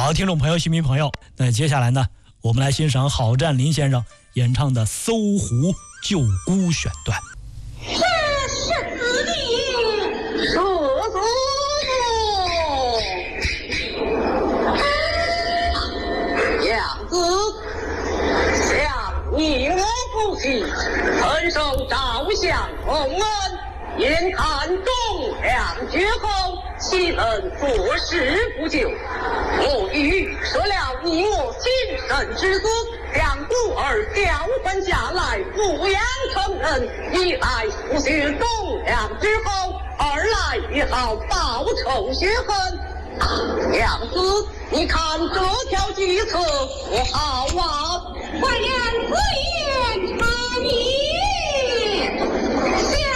好，听众朋友、戏迷朋友，那接下来呢，我们来欣赏郝占林先生演唱的《搜狐救孤》选段。 这是子弟射子，娘子，想你我不弃，曾受赵相洪恩，眼看忠良绝后，岂能坐视不救？我欲舍了你我亲生之子，将孤儿交还下来，抚养成人，一来复续忠良之后，二来也好报仇雪恨。娘子，你看这条计策多好啊！ 快娘子言差你，